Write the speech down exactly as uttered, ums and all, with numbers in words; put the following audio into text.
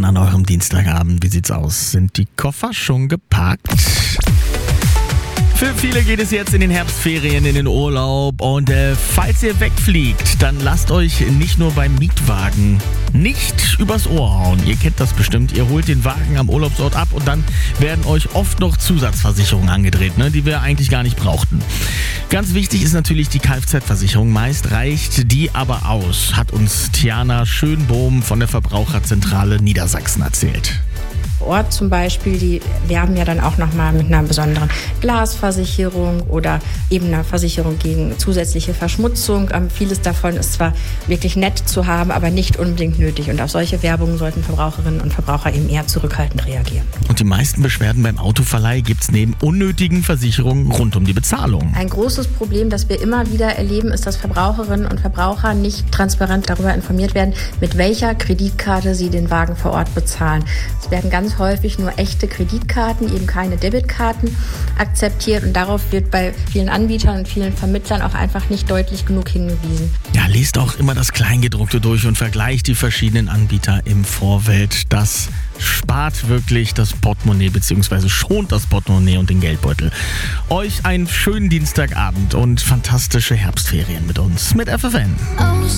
an eurem Dienstagabend? Wie sieht's aus? Sind die Koffer schon gepackt? Für viele geht es jetzt in den Herbstferien, in den Urlaub und äh, falls ihr wegfliegt, dann lasst euch nicht nur beim Mietwagen nicht übers Ohr hauen. Ihr kennt das bestimmt, ihr holt den Wagen am Urlaubsort ab und dann werden euch oft noch Zusatzversicherungen angedreht, ne, die wir eigentlich gar nicht brauchten. Ganz wichtig ist natürlich die Kfz-Versicherung. Meist reicht die aber aus, hat uns Tiana Schönbohm von der Verbraucherzentrale Niedersachsen erzählt. Ort zum Beispiel, die werben ja dann auch nochmal mit einer besonderen Glasversicherung oder eben einer Versicherung gegen zusätzliche Verschmutzung. Ähm, vieles davon ist zwar wirklich nett zu haben, aber nicht unbedingt nötig. Und auf solche Werbung sollten Verbraucherinnen und Verbraucher eben eher zurückhaltend reagieren. Und die meisten Beschwerden beim Autoverleih gibt es neben unnötigen Versicherungen rund um die Bezahlung. Ein großes Problem, das wir immer wieder erleben, ist, dass Verbraucherinnen und Verbraucher nicht transparent darüber informiert werden, mit welcher Kreditkarte sie den Wagen vor Ort bezahlen. Es werden ganz häufig nur echte Kreditkarten, eben keine Debitkarten akzeptiert und darauf wird bei vielen Anbietern und vielen Vermittlern auch einfach nicht deutlich genug hingewiesen. Ja, lest auch immer das Kleingedruckte durch und vergleicht die verschiedenen Anbieter im Vorfeld. Das spart wirklich das Portemonnaie bzw. schont das Portemonnaie und den Geldbeutel. Euch einen schönen Dienstagabend und fantastische Herbstferien mit uns, mit F F N.